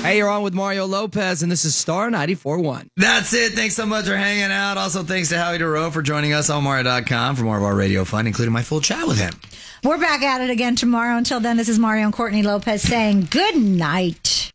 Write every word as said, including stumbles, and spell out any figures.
Hey, you're on with Mario Lopez, and this is Star ninety-four point one. That's it. Thanks so much for hanging out. Also, thanks to Howie DeRoe for joining us on Mario dot com for more of our radio fun, including my full chat with him. We're back at it again tomorrow. Until then, this is Mario and Courtney Lopez saying good night.